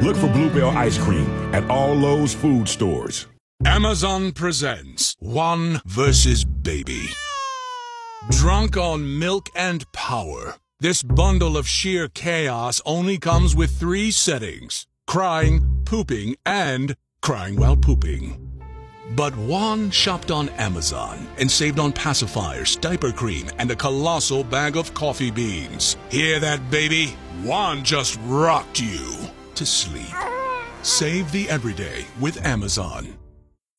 Look for Bluebell ice cream at all Lowe's food stores. Amazon presents One vs. Baby. Drunk on milk and power, this bundle of sheer chaos only comes with 3 settings: crying, pooping, and crying while pooping. But Juan shopped on Amazon and saved on pacifiers, diaper cream, and a colossal bag of coffee beans. Hear that, baby? Juan just rocked you to sleep. Save the everyday with Amazon.